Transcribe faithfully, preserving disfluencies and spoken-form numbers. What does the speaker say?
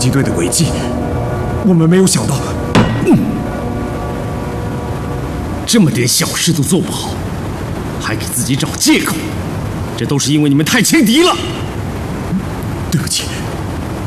击队的诡计，我们没有想到。嗯， 这么点小事都做不好，还给自己找借口，这都是因为你们太轻敌了。 对不起。